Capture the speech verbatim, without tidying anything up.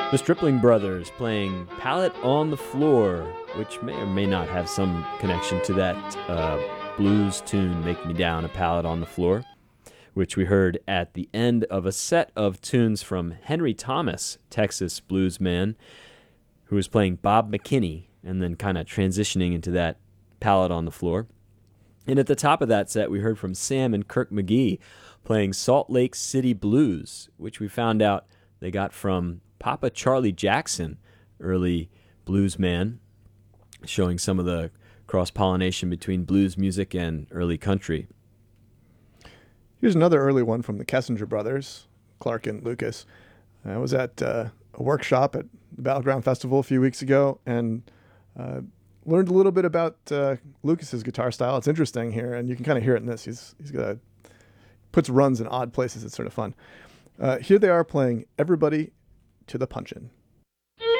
The Stripling Brothers playing Pallet on the Floor, which may or may not have some connection to that uh, blues tune, Make Me Down, A Pallet on the Floor, which we heard at the end of a set of tunes from Henry Thomas, Texas blues man, who was playing Bob McKinney and then kind of transitioning into that Pallet on the Floor. And at the top of that set, we heard from Sam and Kirk McGee playing Salt Lake City Blues, which we found out they got from Papa Charlie Jackson, early blues man, showing some of the cross-pollination between blues music and early country. Here's another early one from the Kessinger brothers, Clark and Lucas. I was at uh, a workshop at the Battleground Festival a few weeks ago and uh, learned a little bit about uh, Lucas's guitar style. It's interesting here, and you can kind of hear it in this. He's he's got a, puts runs in odd places. It's sort of fun. Uh, here they are playing Everybody to the Punchin'.